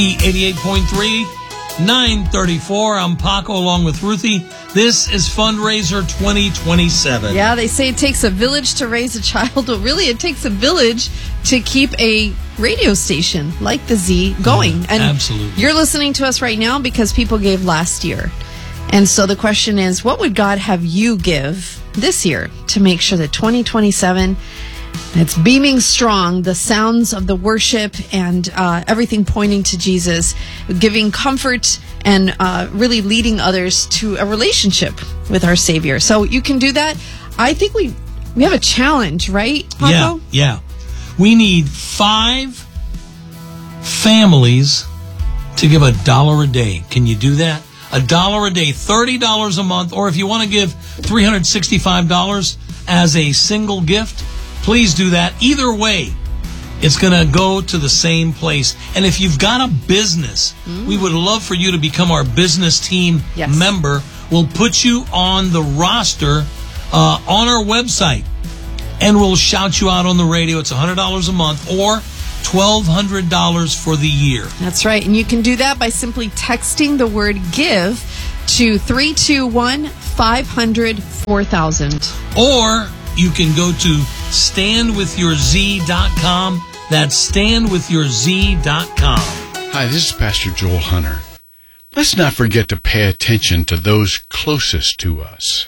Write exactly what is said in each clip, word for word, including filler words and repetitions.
eighty-eight point three, nine thirty-four. I'm Paco along with Ruthie. This is Fundraiser twenty twenty-seven. Yeah, they say it takes a village to raise a child. Well, really, it takes a village to keep a radio station like the Z going. Yeah, and absolutely. You're listening to us right now because people gave last year. And so the question is, what would God have you give this year to make sure that twenty twenty-seven, it's beaming strong, the sounds of the worship and uh, everything pointing to Jesus, giving comfort and uh, really leading others to a relationship with our Savior. So you can do that. I think we we have a challenge, right, Paco? Yeah, yeah. We need five families to give a dollar a day. Can you do that? A dollar a day, thirty dollars a month, or if you want to give three hundred sixty-five dollars as a single gift, please do that. Either way, it's going to go to the same place. And if you've got a business, mm. we would love for you to become our business team yes. member. We'll put you on the roster uh, on our website, and we'll shout you out on the radio. It's one hundred dollars a month or twelve hundred dollars for the year. That's right. And you can do that by simply texting the word GIVE to three two one, five hundred, four thousand. Or you can go to stand with your z dot com. That's stand with your z dot com. Hi, this is Pastor Joel Hunter. Let's not forget to pay attention to those closest to us.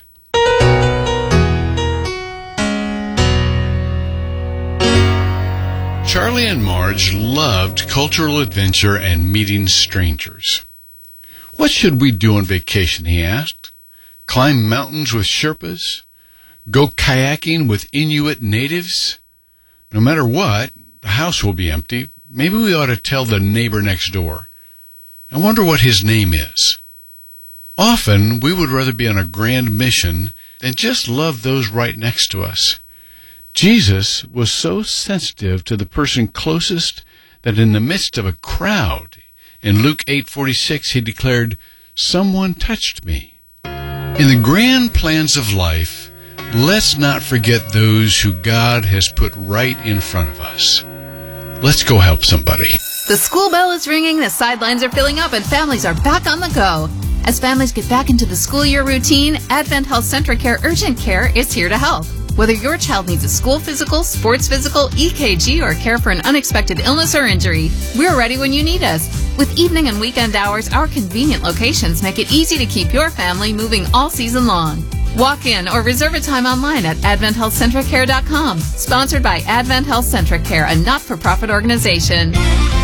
Charlie and Marge loved cultural adventure and meeting strangers. What should we do on vacation, he asked. Climb mountains with Sherpas? Go kayaking with Inuit natives? No matter what, the house will be empty. Maybe we ought to tell the neighbor next door. I wonder what his name is. Often, we would rather be on a grand mission than just love those right next to us. Jesus was so sensitive to the person closest that in the midst of a crowd, in Luke eight forty-six, he declared, "Someone touched me." In the grand plans of life, let's not forget those who God has put right in front of us. Let's go help somebody. The school bell is ringing, the sidelines are filling up, and families are back on the go. As families get back into the school year routine, Advent Health Centric Care Urgent Care is here to help. Whether your child needs a school physical, sports physical, E K G, or care for an unexpected illness or injury, we're ready when you need us. With evening and weekend hours, our convenient locations make it easy to keep your family moving all season long. Walk in or reserve a time online at advent health centric care dot com. Sponsored by Advent Health Centric Care, a not-for-profit organization.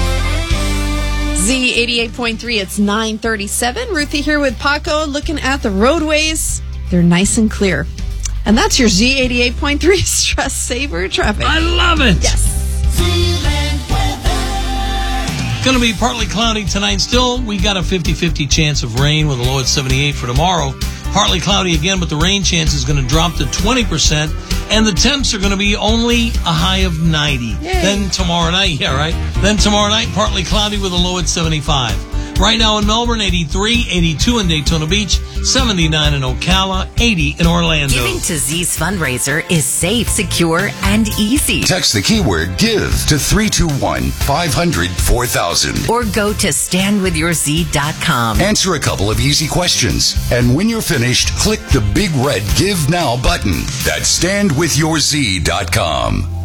Z eighty-eight point three, it's nine thirty-seven. Ruthie here with Paco, looking at the roadways. They're nice and clear. And that's your Z eighty-eight point three Stress Saver Traffic. I love it. Yes. Going to be partly cloudy tonight still. We got a fifty-fifty chance of rain with a low at seventy-eight for tomorrow. Partly cloudy again, but the rain chance is going to drop to twenty percent. And the temps are going to be only a high of ninety. Yay. Then tomorrow night, yeah, right? Then tomorrow night, partly cloudy with a low at seventy-five. Right now in Melbourne, eighty-three, eighty-two in Daytona Beach, seventy-nine in Ocala, eighty in Orlando. Giving to Z's fundraiser is safe, secure, and easy. Text the keyword GIVE to three two one, five hundred, four thousand. Or go to stand with your z dot com. Answer a couple of easy questions. And when you're finished, click the big red Give Now button. That's stand with your z dot com.